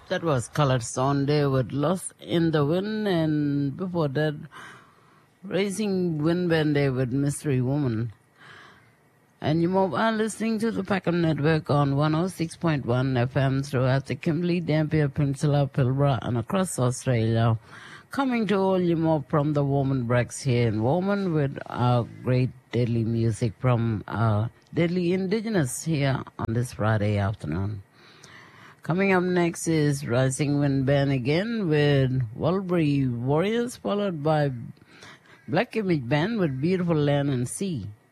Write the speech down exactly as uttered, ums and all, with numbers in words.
That was Colored Sunday with Lost in the Wind, and before that, Raising Wind Band Day with Mystery Woman. And you are listening to the Packham Network on one oh six point one F M throughout the Kimberley, Dampier Peninsula, Pilbara, and across Australia. Coming to all you more from the Woman Breaks here in Woman with our great deadly music from our deadly indigenous here on this Friday afternoon. Coming up next is Rising Wind Band again with Walbury Warriors, followed by Black Image Band with Beautiful Land and Sea.